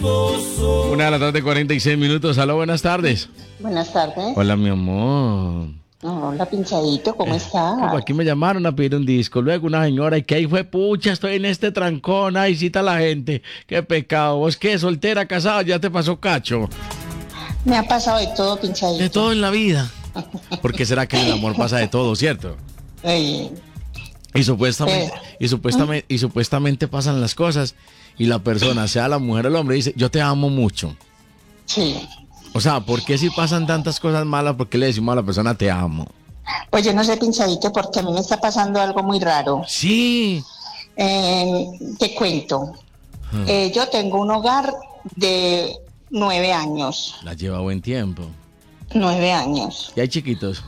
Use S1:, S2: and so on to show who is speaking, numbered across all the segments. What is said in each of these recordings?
S1: Una de la tarde, 46 minutos. Aló, buenas tardes.
S2: Buenas tardes.
S1: Hola, mi amor.
S2: Hola, Pinchadito, ¿cómo estás?
S1: Como aquí me llamaron a pedir un disco. Luego una señora, y que ahí fue, pucha, estoy en este trancón. Ay, cita la gente. Qué pecado. ¿Vos qué? ¿Soltera, casada? ¿Ya te pasó cacho?
S2: Me ha pasado de todo, Pinchadito.
S1: De todo en la vida. ¿Por qué será que en el amor pasa de todo, cierto? Y supuestamente pasan las cosas y la persona, sea la mujer o el hombre, dice, yo te amo mucho.
S2: Sí.
S1: O sea, ¿por qué si pasan tantas cosas malas, por qué le decimos a la persona te amo?
S2: Pues yo no sé, Pinchadito, porque a mí me está pasando algo muy raro.
S1: Sí.
S2: Te cuento. Yo tengo un hogar de 9 años.
S1: La lleva buen tiempo.
S2: 9 años.
S1: ¿Y hay chiquitos?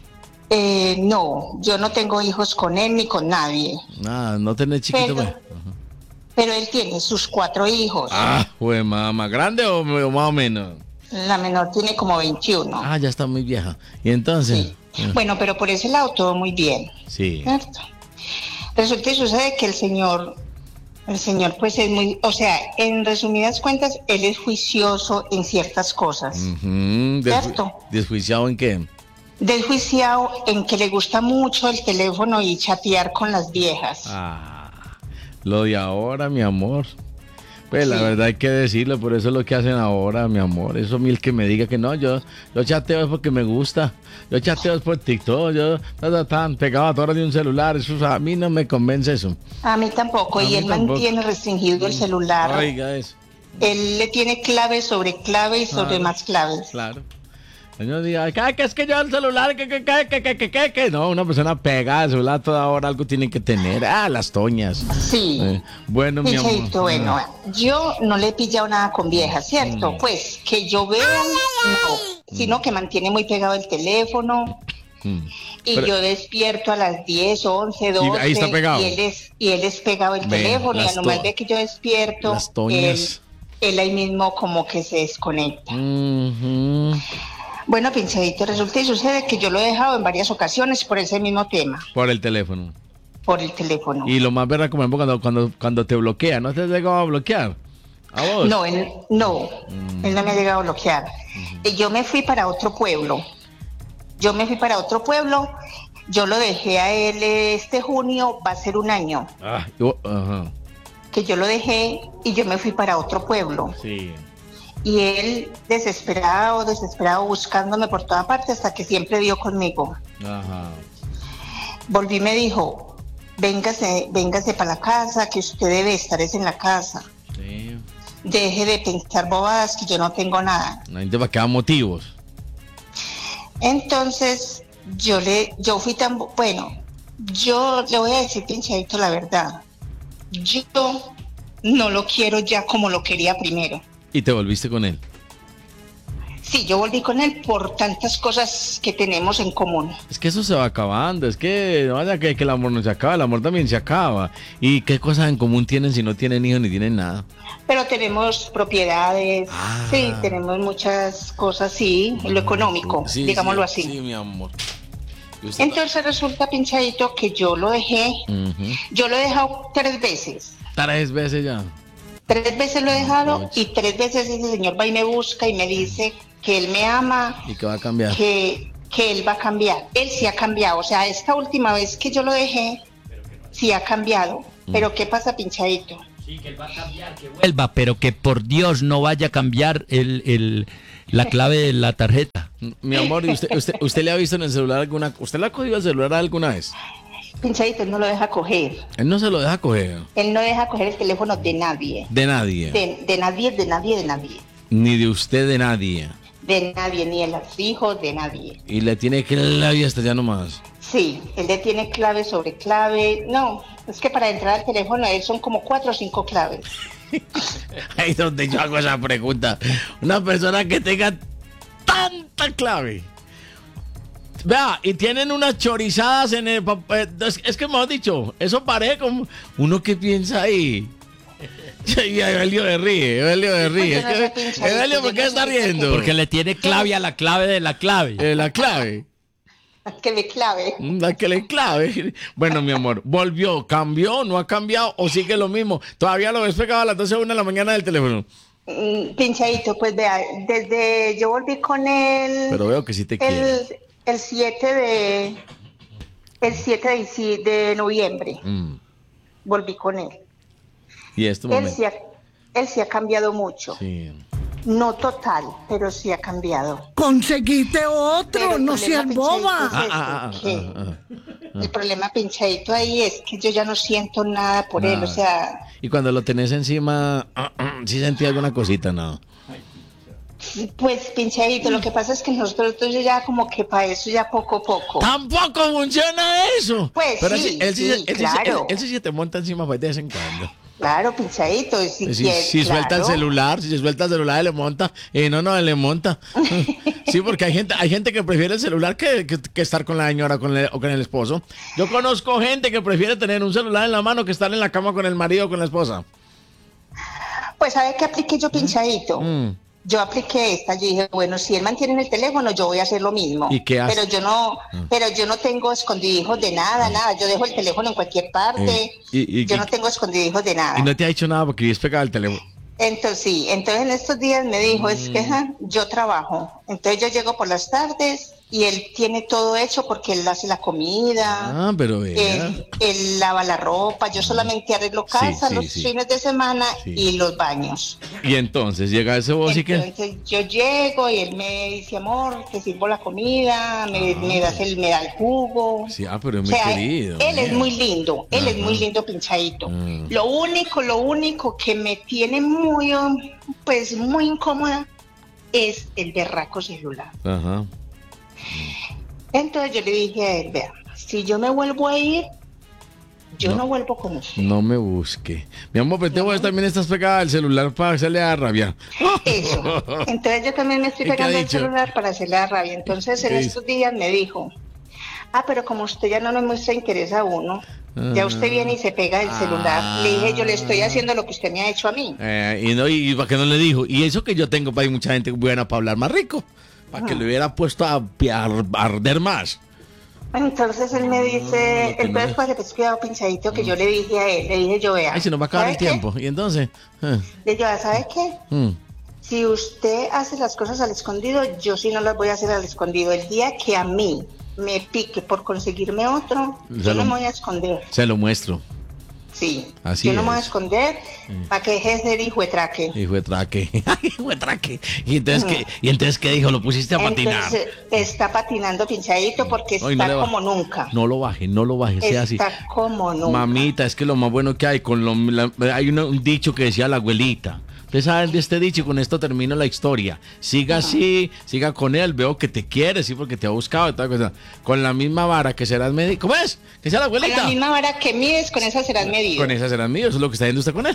S2: No, yo no tengo hijos con él ni con nadie.
S1: Nada, no tenés chiquitos.
S2: Pero él tiene sus 4 hijos.
S1: Ah, pues mamá, ¿grande o más o menos?
S2: La menor tiene como 21.
S1: Ah, ya está muy vieja. ¿Y entonces?
S2: Sí. Bueno, pero por ese lado todo muy bien.
S1: Sí.
S2: ¿Cierto? Resulta y sucede que el señor pues es muy, o sea, en resumidas cuentas, él es juicioso en ciertas cosas. ¿Cierto?
S1: ¿Desjuiciado en qué?
S2: Desjuiciado en que le gusta mucho el teléfono y chatear con las viejas.
S1: Ah, lo de ahora, mi amor. Pues sí. La verdad hay que decirlo, por eso es lo que hacen ahora, mi amor. Eso mil que me diga que no, yo chateo es porque me gusta. Yo chateo es por TikTok, yo tan pegado a todas de un celular, eso a mí no me convence eso.
S2: A mí tampoco, y él mantiene restringido el celular.
S1: Oiga eso.
S2: Él le tiene clave sobre clave y sobre más claves.
S1: Claro. Señor diga, que es que yo el celular, que. No, una persona pegada al celular toda hora algo tiene que tener. Ah, las toñas.
S2: Sí.
S1: Bueno, mi amor.
S2: Bueno, yo no le he pillado nada con viejas, ¿cierto? Pues que yo vea, no, sino que mantiene muy pegado el teléfono. Y pero, yo despierto a las 10, 11, 12.
S1: Y ahí está pegado.
S2: Y él es pegado el teléfono, y a nomás ve que yo despierto.
S1: Las toñas.
S2: Él ahí mismo como que se desconecta. Bueno, Pinchadito, resulta y sucede que yo lo he dejado en varias ocasiones por ese mismo tema.
S1: Por el teléfono.
S2: Por el teléfono.
S1: Y lo más verdad como cuando te bloquea, ¿no te has llegado a bloquear? ¿A vos?
S2: No, él no me ha llegado a bloquear. Yo me fui para otro pueblo. Yo lo dejé a él este junio, va a ser un año. Que yo lo dejé y yo me fui para otro pueblo.
S1: Sí.
S2: Y él desesperado buscándome por toda parte hasta que siempre dio conmigo.
S1: Ajá.
S2: Volví y me dijo, véngase para la casa, que usted debe estar es en la casa.
S1: Sí.
S2: Deje de pensar bobadas, que yo no tengo nada.
S1: La gente va a quedar motivos.
S2: Entonces, yo fui tan, bueno, yo le voy a decir, Pinchadito, la verdad. Yo no lo quiero ya como lo quería primero.
S1: ¿Y te volviste con él?
S2: Sí, yo volví con él por tantas cosas que tenemos en común.
S1: Es que eso se va acabando, es que no vaya que el amor no se acaba, el amor también se acaba. ¿Y qué cosas en común tienen si no tienen hijos ni tienen nada?
S2: Pero tenemos propiedades, sí, tenemos muchas cosas, sí, en lo económico,
S1: sí,
S2: digámoslo
S1: sí,
S2: así.
S1: Sí, mi amor.
S2: Entonces resulta, Pinchadito, que yo lo dejé, yo lo he dejado 3 veces.
S1: 3 veces ya.
S2: 3 veces lo he dejado y 3 veces ese señor va y me busca y me dice que él me ama.
S1: Y que va a cambiar.
S2: Que él va a cambiar. Él sí ha cambiado. O sea, esta última vez que yo lo dejé, sí ha cambiado. Pero ¿qué pasa, Pinchadito?
S3: Sí, que él va a cambiar, que vuelva, pero que por Dios no vaya a cambiar la clave de la tarjeta.
S1: Mi amor, ¿y usted le ha visto en el celular alguna? ¿Usted le ha cogido el celular alguna vez?
S2: Pinchadito, él no lo deja coger.
S1: Él no se lo deja coger.
S2: Él no deja coger el teléfono de nadie.
S1: De nadie.
S2: De nadie.
S1: Ni de usted, de nadie.
S2: De nadie, ni de los hijos, de nadie.
S1: Y le tiene clave hasta ya nomás.
S2: Sí, él le tiene clave sobre clave. No, es que para entrar al teléfono a él son como 4 o 5 claves.
S1: Ahí es donde yo hago esa pregunta. Una persona que tenga tanta clave. Vea, y tienen unas chorizadas en el... Es que mejor dicho, eso parece como... Uno que piensa ahí. Y Evelio de ríe. Evelio, ¿por qué está riendo?
S3: Porque le tiene clave a la clave de la clave.
S1: La clave.
S2: Que le clave.
S1: La que le clave. Bueno, mi amor, volvió, cambió, no ha cambiado o sigue lo mismo. Todavía lo ves pegado a las 12 de la mañana del teléfono.
S2: Pinchadito, pues vea, desde yo volví con él
S1: Pero veo que sí te quiere.
S2: el 7 de de noviembre, volví con él.
S1: Y este
S2: Él
S1: momento.
S2: él sí ha cambiado mucho.
S1: Sí.
S2: No total, pero sí ha cambiado.
S4: Conseguiste otro,
S2: Pero el
S4: no
S2: problema,
S4: seas boba.
S2: Pinchadito, es que el problema, Pinchadito, ahí es que yo ya no siento nada por él, o
S1: Nada.
S2: sea,
S1: Y cuando lo tenés encima, ¿sí sentí alguna cosita? No.
S2: pues Pinchadito, lo que pasa es que nosotros ya como que para eso ya poco a poco.
S1: ¡Tampoco funciona eso!
S2: Pues
S1: pero
S2: sí,
S1: él
S2: claro.
S1: él sí se te monta encima pues, de vez en cuando.
S2: Claro, Pinchadito,
S1: Si suelta el celular, si se suelta el celular, le monta. No, le monta. Sí, porque hay gente que prefiere el celular que estar con la señora o con el esposo. Yo conozco gente que prefiere tener un celular en la mano que estar en la cama con el marido o con la esposa.
S2: Pues ¿sabe qué apliqué yo, Pinchadito? Yo apliqué esta, yo dije, bueno, si él mantiene el teléfono, yo voy a hacer lo mismo.
S1: ¿Y qué hace?
S2: Pero yo no tengo escondidijos de nada. Yo dejo el teléfono en cualquier parte. Yo no tengo escondidijos de nada.
S1: Y no te ha dicho nada porque vives pegado al teléfono.
S2: Entonces en estos días me dijo, es que yo trabajo. Entonces yo llego por las tardes y él tiene todo hecho porque él hace la comida.
S1: Pero vea.
S2: Él lava la ropa. Yo solamente arreglo casa los fines de semana y los baños.
S1: Y entonces llega ese vos y que...
S2: Entonces yo llego y él me dice, amor, te sirvo la comida, me da el jugo.
S1: Sí, pero es muy querido.
S2: Él es muy lindo, es muy lindo, Pinchadito. Lo único que me tiene muy incómoda es el berraco celular.
S1: Ajá.
S2: Entonces yo le dije a él, vea, si yo me vuelvo a ir, yo no vuelvo con usted.
S1: No me busque. Mi amor, pero vos también estás pegada al celular para hacerle a rabia.
S2: Eso. Entonces yo también me estoy pegando al celular para hacerle a rabia. Entonces en estos días me dijo, pero como usted ya no nos muestra interés a uno, ya usted viene y se pega el celular. Le dije, yo le estoy haciendo lo que usted me ha hecho a mí.
S1: Y para que no le dijo. Y eso que yo tengo para mucha gente buena para hablar más rico. Para que le hubiera puesto a arder más.
S2: Entonces él me dice, entonces pues le cuidado, Pinchadito, que yo le dije a él, le dije yo, vea.
S1: Ay, se nos va a acabar el tiempo. Y entonces...
S2: Le dije, ¿sabe qué? Si usted hace las cosas al escondido, yo sí no las voy a hacer al escondido. El día que a mí me pique por conseguirme otro, yo no me voy a esconder.
S1: Se lo muestro.
S2: Sí,
S1: así
S2: yo no me voy a esconder para que deje de ser hijo de traque.
S1: Hijo de traque. Hijo de traque. ¿Y entonces qué dijo? ¿Lo pusiste a patinar?
S2: Entonces, está patinando, Pinchadito, porque está como nunca.
S1: No lo baje, sea así.
S2: Está como nunca.
S1: Mamita, es que lo más bueno que hay, hay un dicho que decía la abuelita. Ustedes saben de este dicho y con esto termino la historia. Siga así, siga con él, veo que te quiere, sí, porque te ha buscado y toda cosa. Con la misma vara que serás medido. ¿Cómo es? Que sea la abuelita.
S2: Con la misma vara que mides, con esa serás medido.
S1: Con esa serás medido, eso es lo que está viendo usted con él.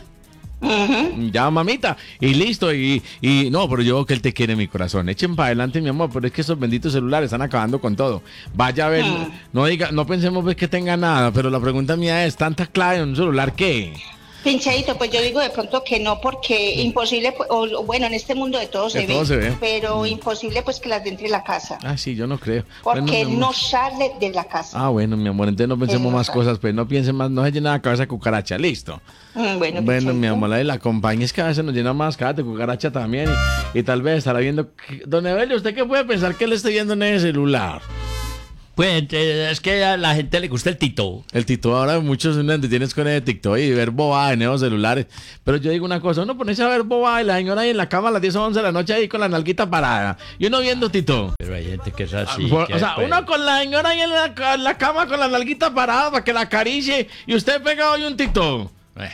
S1: Ya, mamita, y listo, y no, pero yo veo que él te quiere en mi corazón. Echen para adelante, mi amor, pero es que esos benditos celulares están acabando con todo. Vaya a ver, no pensemos que tenga nada, pero la pregunta mía es, ¿tanta clave en un celular qué?
S2: Pinchadito, pues yo digo de pronto que no, porque imposible, o bueno, en este mundo de todo se ve, pero imposible pues que las de entre la casa.
S1: Sí, yo no creo.
S2: Porque él no sale de la casa.
S1: Bueno, mi amor, entonces no pensemos más cosas, pues no piensen más, no se llena la cabeza de cucaracha, listo. Bueno, mi amor, la compañía es que a veces nos llena más cabeza de cucaracha también, y tal vez estará viendo, don Evelio, ¿usted qué puede pensar que él esté viendo en ese celular?
S3: Pues es que a la gente le gusta el Tito.
S1: El Tito, ahora muchos no tienes con el TikTok y ver bobada en esos celulares. Pero yo digo una cosa, uno ponerse a ver bobada y la señora ahí en la cama a las 10 o 11 de la noche ahí con la nalguita parada. Y uno viendo Tito.
S3: Pero hay gente que es así.
S1: Uno con la señora ahí en la cama con la nalguita parada para que la acaricie y usted pegado ahí un Tito.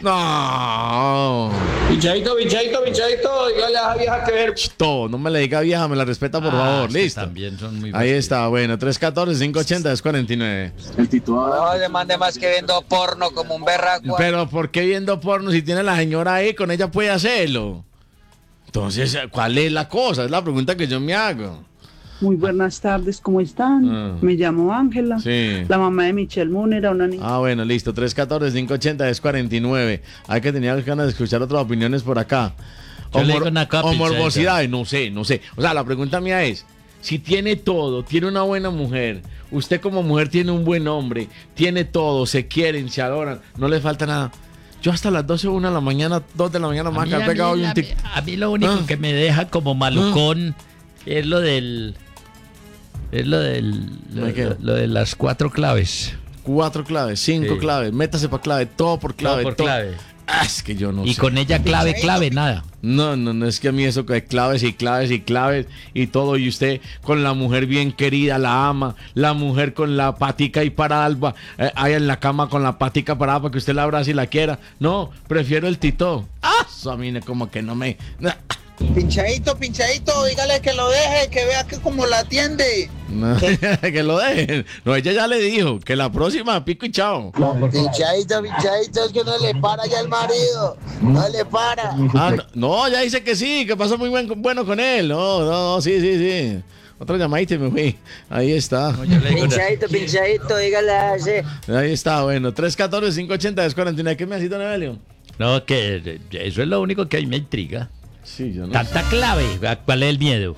S1: No.
S5: Bichadito, dígale a esa vieja que ver.
S1: No me le diga vieja, me la respeta por favor, listo.
S3: También son muy
S1: ahí está, bueno, 314-580-249.
S5: El titular.
S6: No le mande más que viendo porno como un berraco.
S1: Pero ¿por qué viendo porno si tiene a la señora ahí? Con ella puede hacerlo. Entonces, ¿cuál es la cosa? Es la pregunta que yo me hago.
S7: Muy buenas tardes, ¿cómo están? Me llamo Ángela, la mamá de Michelle Moon, era una niña.
S1: Bueno, listo, 314-580-249. Hay que tener ganas de escuchar otras opiniones por acá. O morbosidad, no sé. O sea, la pregunta mía es, si tiene todo, tiene una buena mujer, usted como mujer tiene un buen hombre, tiene todo, se quieren, se adoran, no le falta nada. Yo hasta las 12, 1 de la mañana, 2 de la mañana, me ha pegado un tic.
S3: A mí lo único que me deja como malucón es lo del... Lo de las 4 claves.
S1: 4 claves, 5 claves, métase para clave, todo por clave.
S3: Todo por clave.
S1: Es que yo no sé.
S3: Y con ella clave, nada.
S1: No, es que a mí eso de claves y claves y claves y todo, y usted con la mujer bien querida, la ama, la mujer con la patica y parada, ahí en la cama con la patica parada para que usted la abrace y la quiera. No, prefiero el tito. Eso a mí como que no me...
S4: Pinchadito, dígale que lo deje, que vea que como la atiende.
S1: No, que lo dejen. No, ella ya le dijo que la próxima pico y chao.
S4: Pinchadito, es que no le para ya el marido. No le para.
S1: No, ya dice que sí, que pasó muy bueno con él. No, sí. Otra llamadita y me fui. Ahí está.
S4: Pinchadito, dígale así.
S1: Ahí está, bueno. 314-580-49. ¿Qué me has dicho, Evelio?
S3: No, que eso es lo único que a mí me intriga.
S1: Sí, yo no
S3: Tanta clave. ¿Cuál es el miedo?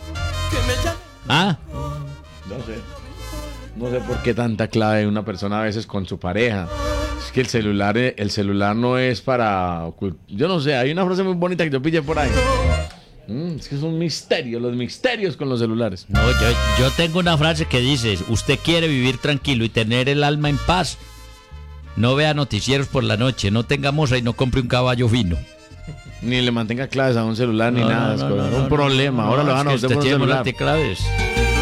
S1: No sé por qué tanta clave una persona a veces con su pareja. Es que el celular no es para... Yo no sé, hay una frase muy bonita que yo pillé por ahí. Es que es un misterio, los misterios con los celulares.
S3: No, yo tengo una frase que dice: usted quiere vivir tranquilo y tener el alma en paz, no vea noticieros por la noche, no tenga moza y no compre un caballo fino.
S1: Ni le mantenga claves a un celular ni nada. Es un problema. Ahora lo van a usted por un celular.
S3: Claves.